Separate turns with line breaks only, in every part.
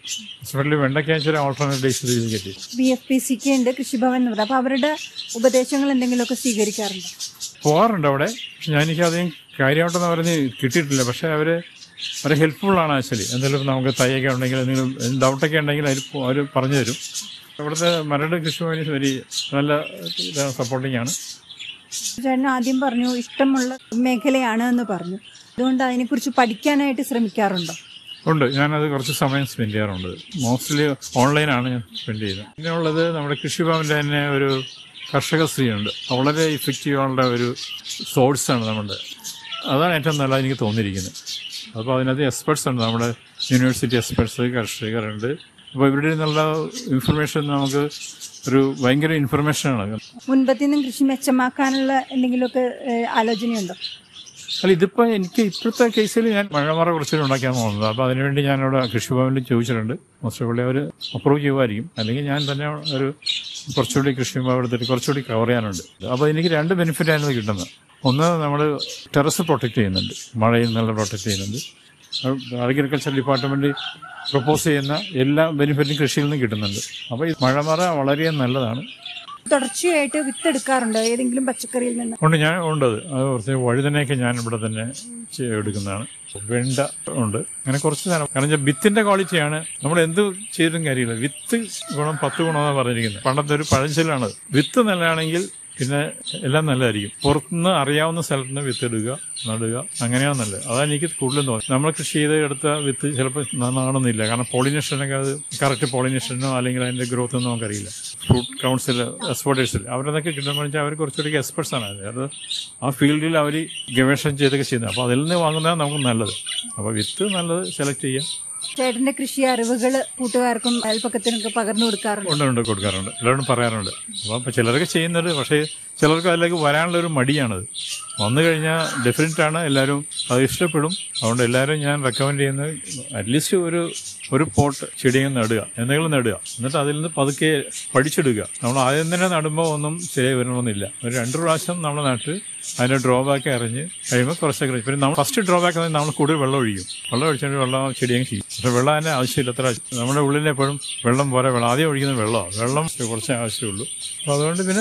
ഹോസ്പിറ്റലിൽ വെണ്ടയ്ക്കാച്ചാൽ alternate days കയറ്റി.
BFPCK ഉണ്ട്, കൃഷിഭവൻ എന്ന് പറയുന്നത്. അപ്പോൾ അവരുടെ ഉപദേശങ്ങൾ എന്തെങ്കിലുമൊക്കെ സ്വീകരിക്കാറുണ്ടോ?
പോകാറുണ്ട് അവിടെ. പക്ഷെ എനിക്ക് അധികം കാര്യമായിട്ടൊന്നും പറഞ്ഞ് കിട്ടിയിട്ടില്ല. പക്ഷേ അവർ വളരെ ഹെൽപ്ഫുള്ളാണ് ആക്ച്വലി. എന്തെങ്കിലും നമുക്ക് തൈയൊക്കെ ഉണ്ടെങ്കിൽ എന്തെങ്കിലും ഡൗട്ടൊക്കെ ഉണ്ടെങ്കിൽ അവർ പറഞ്ഞു തരും. ഇവിടുത്തെ മരട് കൃഷിഭവൻ വെരി നല്ല സപ്പോർട്ടിംഗ് ആണ്.
ചേട്ടൻ ആദ്യം പറഞ്ഞു ഇഷ്ടമുള്ള മേഖലയാണ് എന്ന് പറഞ്ഞു. അതുകൊണ്ട് അതിനെക്കുറിച്ച് പഠിക്കാനായിട്ട് ശ്രമിക്കാറുണ്ടോ?
ഉണ്ട്, ഞാനത് കുറച്ച് സമയം സ്പെൻഡ് ചെയ്യാറുണ്ട്. മോസ്റ്റ്ലി ഓൺലൈനാണ് ഞാൻ സ്പെൻഡ് ചെയ്യുന്നത്. പിന്നെയുള്ളത് നമ്മുടെ കൃഷിഭവൻ്റെ തന്നെ ഒരു കർഷകശ്രീയുണ്ട്. വളരെ ഇഫക്റ്റീവായുള്ള ഒരു സോഴ്സാണ് നമ്മുടെ. അതാണ് ഏറ്റവും നല്ലത് എനിക്ക് തോന്നിയിരിക്കുന്നത്. അപ്പോൾ അതിനകത്ത് എക്സ്പെർട്സ് ഉണ്ട്, നമ്മുടെ യൂണിവേഴ്സിറ്റി എക്സ്പെർട്സ്, കർഷകരുണ്ട്. അപ്പോൾ ഇവരുടെ നല്ല ഇൻഫർമേഷൻ നമുക്ക് ഒരു ഭയങ്കര ഇൻഫർമേഷനാണ്.
മുൻപത്തിൽ നിന്നും കൃഷി മെച്ചമാക്കാനുള്ള എന്തെങ്കിലുമൊക്കെ ആലോചനയുണ്ടോ?
അല്ല, ഇതിപ്പോൾ എനിക്ക് ഇപ്പോഴത്തെ കേസിൽ ഞാൻ മഴമറ കുറച്ചുകൂടി ഉണ്ടാക്കാൻ പോകുന്നത്. അപ്പോൾ അതിനുവേണ്ടി ഞാനവിടെ കൃഷിഭവനിൽ ചോദിച്ചിട്ടുണ്ട്. മോസ്റ്റ്ലി അവർ അപ്രൂവ് ചെയ്യുമായിരിക്കും. അല്ലെങ്കിൽ ഞാൻ തന്നെ ഒരു കുറച്ചുകൂടി കൃഷിഭവൻ എടുത്തിട്ട് കുറച്ചുകൂടി കവർ ചെയ്യാനുണ്ട്. അപ്പോൾ എനിക്ക് 2 ബെനിഫിറ്റാണ് കിട്ടുന്നത്. ഒന്ന്, നമ്മൾ ടെറസ് പ്രൊട്ടക്റ്റ് ചെയ്യുന്നുണ്ട്, മഴയിൽ നല്ല പ്രൊട്ടക്റ്റ് ചെയ്യുന്നുണ്ട്. അഗ്രികൾച്ചർ ഡിപ്പാർട്ട്മെൻറ്റ് പ്രപ്പോസ് ചെയ്യുന്ന എല്ലാ ബെനിഫിറ്റും കൃഷിയിൽ നിന്ന് കിട്ടുന്നുണ്ട്. അപ്പോൾ ഈ മഴമറ വളരെ നല്ലതാണ്.
തുടർച്ചയായിട്ട് വിത്തെടുക്കാറുണ്ടോ ഏതെങ്കിലും പച്ചക്കറിയിൽ നിന്ന്?
ഉണ്ട്. അത് കുറച്ച് വഴുതനയൊക്കെ ഞാൻ ഇവിടെ തന്നെ എടുക്കുന്നതാണ്. വെണ്ട ഉണ്ട്. അങ്ങനെ കുറച്ച് സാധനം. കാരണം വിത്തിന്റെ ക്വാളിറ്റിയാണ്. നമ്മൾ എന്ത് ചെയ്തിട്ടും കാര്യമില്ല. വിത്ത് ഗുണം 10 ഗുണമെന്നാണ് പറഞ്ഞിരിക്കുന്നത്. പണ്ടത്തെ ഒരു പഴഞ്ചൊല്ലാണ്. വിത്ത് നല്ലതാണെങ്കിൽ പിന്നെ എല്ലാം നല്ലതായിരിക്കും. പുറത്തുനിന്ന് അറിയാവുന്ന സ്ഥലത്ത് നിന്ന് വിത്ത് ഇടുക, നടുക, അങ്ങനെയാണ് നല്ലത്. അതാണ് എനിക്ക് കൂടുതലും തോന്നുന്നത്. നമ്മൾ കൃഷി ചെയ്ത് എടുത്ത വിത്ത് ചിലപ്പോൾ നന്നാകണമെന്നില്ല. കാരണം പോളിനേഷനൊക്കെ അത് കറക്റ്റ് പോളിനേഷനോ അല്ലെങ്കിൽ അതിന്റെ ഗ്രോത്ത് ഒന്നും നമുക്കറിയില്ല. ഫ്രൂട്ട് കൗൺസിൽ, എക്സ്പോർട്ടേഴ്സിൽ അവരതൊക്കെ കിട്ടുമ്പോൾ വെച്ചാൽ അവർ കുറച്ചുകൂടി എക്സ്പെർട്സ് ആണ്. അത് ആ ഫീൽഡിൽ അവർ ഗവേഷണം ചെയ്തൊക്കെ ചെയ്യുന്നത്. അപ്പോൾ അതിൽ നിന്ന് വാങ്ങുന്നതാണ് നമുക്ക് നല്ലത്. അപ്പോൾ വിത്ത് നല്ലത് സെലക്ട് ചെയ്യാം.
ചേട്ടന്റെ കൃഷി അറിവുകൾ കൂട്ടുകാർക്കും അയൽപ്പക്കത്തിനൊക്കെ പകർന്നു കൊടുക്കാറുണ്ട്?
ഉണ്ട്, കൊടുക്കാറുണ്ട്. എല്ലാവരും പറയാറുണ്ട്. അപ്പോൾ ചിലരൊക്കെ ചെയ്യുന്നത്. പക്ഷേ ചിലർക്ക് അതിലേക്ക് വരാനുള്ളൊരു മടിയാണത്. വന്നു കഴിഞ്ഞാൽ ഡെഫിനറ്റാണ് എല്ലാവരും അത് ഇഷ്ടപ്പെടും. അതുകൊണ്ട് എല്ലാവരും ഞാൻ റെക്കമെൻഡ് ചെയ്യുന്നത് അറ്റ്ലീസ്റ്റ് ഒരു പോട്ട് ചെടിയും നടുക, എന്തെങ്കിലും നടുക. എന്നിട്ട് അതിൽ നിന്ന് പതുക്കെ പഠിച്ചെടുക്കുക. നമ്മൾ ആദ്യം തന്നെ നടുമ്പോൾ ഒന്നും ശരിയായി വരണമെന്നില്ല. ഒരു 2 പ്രാവശ്യം നമ്മൾ നട്ട് അതിൻ്റെ ഡ്രോബാക്ക് അറിഞ്ഞ് കഴിയുമ്പോൾ കുറച്ചൊക്കെ. പിന്നെ നമ്മൾ ഫസ്റ്റ് ഡ്രോബാക്ക് ആണെങ്കിൽ നമ്മൾ കൂടുതൽ വെള്ളം ഒഴിക്കും. വെള്ളം ഒഴിച്ചിട്ട് വെള്ളം ചെടിയും ചെയ്യും. പക്ഷെ വെള്ളം അതിൻ്റെ ആവശ്യമില്ല. അത്ര നമ്മുടെ ഉള്ളിൽ എപ്പോഴും വെള്ളം പോരാ. ആദ്യം ഒഴിക്കുന്ന വെള്ളം കുറച്ചേ ആവശ്യമുള്ളൂ. അപ്പോൾ അതുകൊണ്ട് പിന്നെ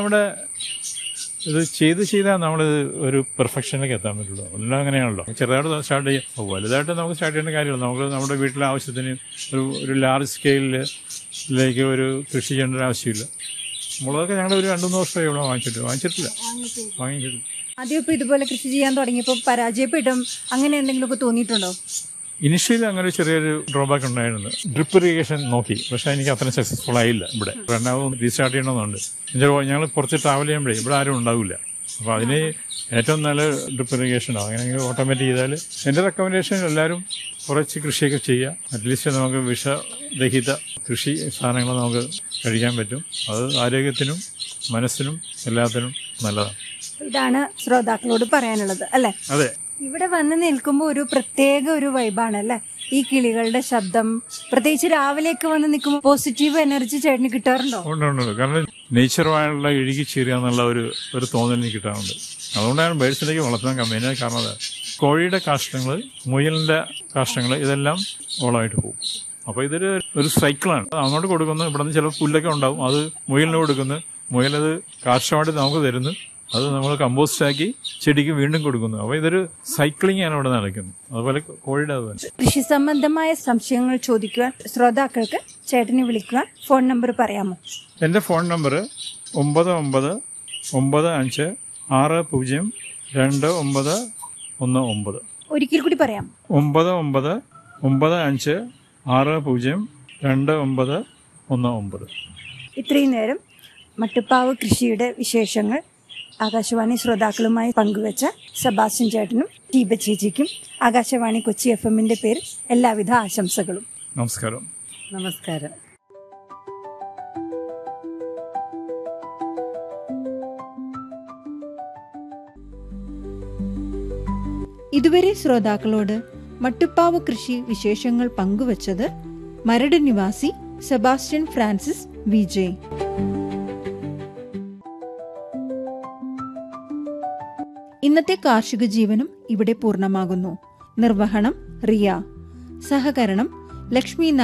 ഇത് ചെയ്താൽ നമ്മളിത് ഒരു പെർഫെക്ഷനിലേക്ക് എത്താൻ പറ്റുള്ളൂ. എല്ലാം അങ്ങനെയാണല്ലോ. ചെറുതായിട്ട് സ്റ്റാർട്ട് ചെയ്യാം. വലുതായിട്ട് നമുക്ക് സ്റ്റാർട്ട് ചെയ്യേണ്ട കാര്യമില്ല. നമുക്ക് നമ്മുടെ വീട്ടിലെ ആവശ്യത്തിന് ഒരു ലാർജ് സ്കെയിലിലേക്ക് ഒരു കൃഷി ചെയ്യേണ്ട ആവശ്യമില്ല. മുളകൊക്കെ ഞങ്ങൾ ഒരു 2-3 വർഷമേ ഇവിടെ വാങ്ങിച്ചിട്ടില്ല.
ആദ്യം ഇപ്പോൾ ഇതുപോലെ കൃഷി ചെയ്യാൻ തുടങ്ങിയപ്പോൾ പരാജയപ്പെട്ടും അങ്ങനെ എന്തെങ്കിലുമൊക്കെ തോന്നിയിട്ടുണ്ടോ?
ഇനിഷ്യലി അങ്ങനെ ചെറിയൊരു ഡ്രോബാക്ക് ഉണ്ടായിരുന്നു. ഡ്രിപ്പ് ഇറിഗേഷൻ നോക്കി, പക്ഷെ എനിക്ക് അത്ര സക്സസ്ഫുൾ ആയില്ല. ഇവിടെ രണ്ടാമത് റീസ്റ്റാർട്ട് ചെയ്യണമെന്നുണ്ട്. ഞങ്ങൾ കുറച്ച് ട്രാവൽ ചെയ്യുമ്പോഴേ ഇവിടെ ആരും ഉണ്ടാവില്ല. അപ്പോൾ അതിന് ഏറ്റവും നല്ല ഡ്രിപ്പ് ഇറിഗേഷനോ അങ്ങനെ ഓട്ടോമാറ്റിക് ചെയ്താൽ എൻ്റെ റെക്കമെൻഡേഷൻ എല്ലാവരും കുറച്ച് കൃഷിയൊക്കെ ചെയ്യുക. അറ്റ്ലീസ്റ്റ് നമുക്ക് വിഷരഹിത കൃഷി സാധനങ്ങൾ നമുക്ക് കഴിക്കാൻ പറ്റും. അത് ആരോഗ്യത്തിനും മനസ്സിനും എല്ലാത്തിനും നല്ലതാണ്.
ഇതാണ് ശ്രോതാക്കളോട് പറയാനുള്ളത് അല്ലേ?
അതെ.
ഇവിടെ വന്ന് നിൽക്കുമ്പോൾ ഒരു പ്രത്യേക ഒരു വൈബാണ് അല്ലേ? ഈ കിളികളുടെ ശബ്ദം, പ്രത്യേകിച്ച് രാവിലെയൊക്കെ വന്ന് നിൽക്കുമ്പോൾ പോസിറ്റീവ് എനർജി ചേട്ടന് കിട്ടാറുണ്ടോ?
ഉണ്ട്. കാരണം നേച്ചറുമായുള്ള ഇഴുകി ചേരുക എന്നുള്ള ഒരു തോന്നൽ എനിക്ക് കിട്ടാറുണ്ട്. അതുകൊണ്ടാണ് ബേഡ്സിലേക്ക് വളർത്താൻ കമ്പനി. കാരണം കോഴിയുടെ കാഷ്ടങ്ങൾ, മുയലിന്റെ കാഷ്ടങ്ങൾ ഇതെല്ലാം വളമായിട്ട് പോകും. അപ്പോൾ ഒരു സൈക്കിളാണ്. അങ്ങോട്ട് കൊടുക്കുന്നു, ഇവിടെ നിന്ന് ചില പുല്ലൊക്കെ ഉണ്ടാവും, അത് മുയലിന് കൊടുക്കുന്നു, മുയലത് കാഷ്ടമായിട്ട് നമുക്ക് തരുന്നു, അത് നമ്മൾ കമ്പോസ്റ്റ് ആക്കി ചെടിക്ക് വീണ്ടും കൊടുക്കുന്നു. അപ്പോൾ ഇതൊരു സൈക്ലിംഗ് ആണ് ഇവിടെ നടക്കുന്നത്. അതുപോലെ കോഴിയുടെ അത് തന്നെ.
കൃഷി സംബന്ധമായ സംശയങ്ങൾ ചോദിക്കുവാൻ ശ്രോതാക്കൾക്ക് ചേട്ടനെ വിളിക്കുവാൻ ഫോൺ നമ്പർ പറയാമോ?
എൻ്റെ ഫോൺ നമ്പർ 9995602919.
ഒരിക്കൽ കൂടി പറയാം.
9995602919.
ഇത്രയും നേരം മട്ടുപ്പാവ് കൃഷിയുടെ വിശേഷങ്ങൾ ആകാശവാണി ശ്രോതാക്കളുമായി പങ്കുവച്ച സെബാസ്റ്റ്യൻ ചേട്ടനും ദീപ ചേച്ചിക്കും ആകാശവാണി കൊച്ചി FM-ന്റെ പേരിൽ എല്ലാവിധ ആശംസകളും.
നമസ്കാരം.
ഇതുവരെ ശ്രോതാക്കളോട് മട്ടുപ്പാവ് കൃഷി വിശേഷങ്ങൾ പങ്കുവച്ചത് മരട് നിവാസി സെബാസ്റ്റ്യൻ ഫ്രാൻസിസ് വിജയ്. ഇന്നത്തെ കാർഷിക ജീവനം ഇവിടെ പൂർണ്ണമാകുന്നു. നിർവഹണം റിയ. സഹകരണം ലക്ഷ്മി.